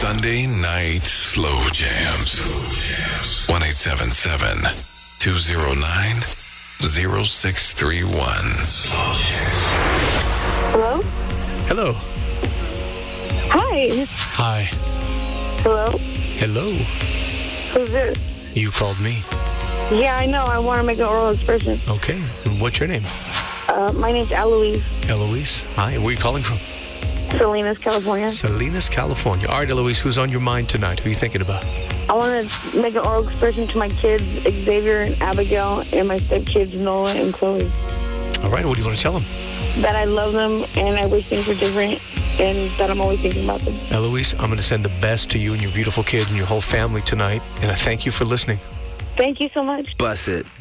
Sunday night slow jams. 1-877-209-0631. Hello? Hello. Hi. Hi. Hello? Hello. Who's this? You called me. Yeah, I know. I want to make an oral expression. Okay. What's your name? My name's Eloise. Eloise. Hi. Where are you calling from? Salinas, California. Salinas, California. All right, Eloise, who's on your mind tonight? Who are you thinking about? I want to make an oral expression to my kids, Xavier and Abigail, and my stepkids, Noah and Chloe. All right. What do you want to tell them? That I love them and I wish things were different and that I'm always thinking about them. Eloise, I'm going to send the best to you and your beautiful kids and your whole family tonight, and I thank you for listening. Thank you so much. Bust it.